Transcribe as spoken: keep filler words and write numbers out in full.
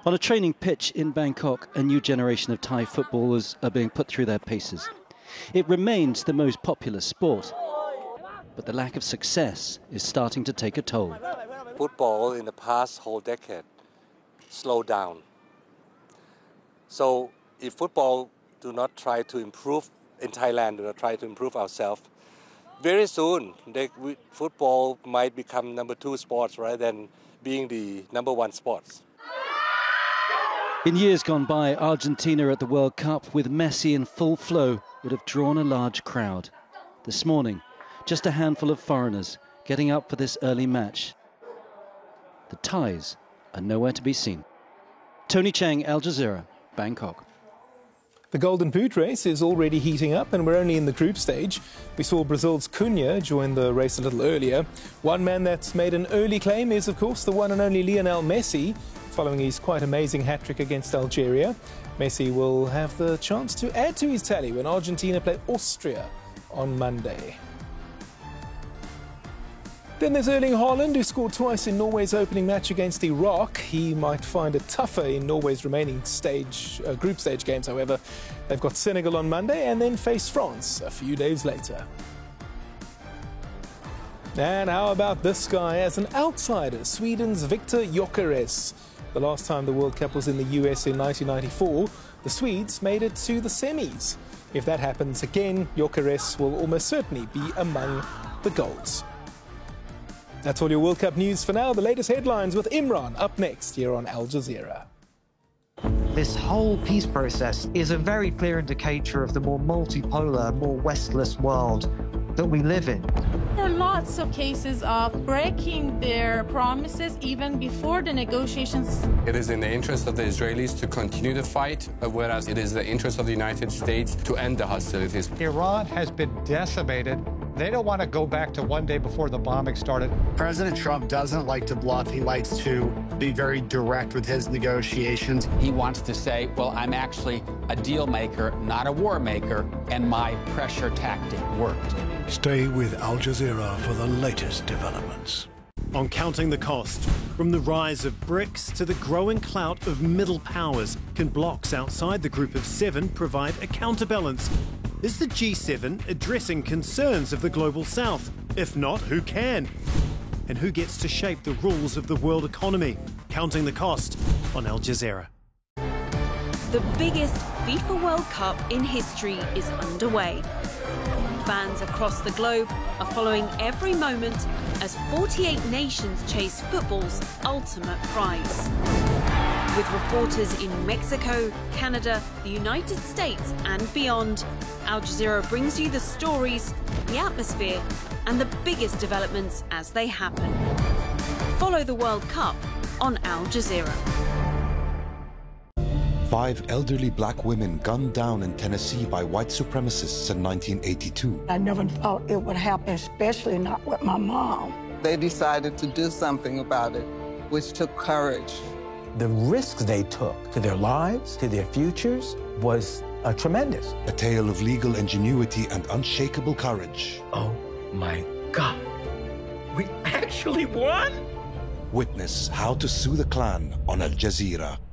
On a training pitch in Bangkok, a new generation of Thai footballers are being put through their paces. It remains the most popular sport, but the lack of success is starting to take a toll. Football in the past whole decade slowed down. So if football do not try to improve in Thailand, do not try to improve ourselves, very soon they, we, football might become number two sports rather than being the number one sports. In years gone by, Argentina at the World Cup with Messi in full flow would have drawn a large crowd. This morning, just a handful of foreigners getting up for this early match. The Thais are nowhere to be seen. Tony Cheng, Al Jazeera, Bangkok. The Golden Boot race is already heating up and we're only in the group stage. We saw Brazil's Cunha join the race a little earlier. One man that's made an early claim is, of course, the one and only Lionel Messi. Following his quite amazing hat-trick against Algeria, Messi will have the chance to add to his tally when Argentina play Austria on Monday. Then there's Erling Haaland, who scored twice in Norway's opening match against Iraq. He might find it tougher in Norway's remaining stage, uh, group stage games, however. They've got Senegal on Monday and then face France a few days later. And how about this guy as an outsider, Sweden's Victor Gyökeres. The last time the World Cup was in the U S in nineteen ninety-four, the Swedes made it to the semis. If that happens again, Gyökeres will almost certainly be among the goals. That's all your World Cup news for now. The latest headlines with Imran up next here on Al Jazeera. This whole peace process is a very clear indicator of the more multipolar, more Westless world that we live in. There are lots of cases of breaking their promises even before the negotiations. It is in the interest of the Israelis to continue the fight, whereas it is the interest of the United States to end the hostilities. Iran has been decimated. They don't want to go back to one day before the bombing started. President Trump doesn't like to bluff. He likes to be very direct with his negotiations. He wants to say, well, I'm actually a deal maker, not a war maker, and my pressure tactic worked. Stay with Al Jazeera for the latest developments. On Counting the Cost, from the rise of BRICS to the growing clout of middle powers, can blocs outside the Group of Seven provide a counterbalance? Is the G seven addressing concerns of the Global South? If not, who can? And who gets to shape the rules of the world economy? Counting the Cost on Al Jazeera. The biggest FIFA World Cup in history is underway. Fans across the globe are following every moment as forty-eight nations chase football's ultimate prize. With reporters in Mexico, Canada, the United States and beyond, Al Jazeera brings you the stories, the atmosphere and the biggest developments as they happen. Follow the World Cup on Al Jazeera. Five elderly black women gunned down in Tennessee by white supremacists in nineteen eighty-two. I never thought it would happen, especially not with my mom. They decided to do something about it, which took courage. The risks they took to their lives, to their futures, was uh, tremendous. A tale of legal ingenuity and unshakable courage. Oh my God, we actually won? Witness How to Sue the Klan on Al Jazeera.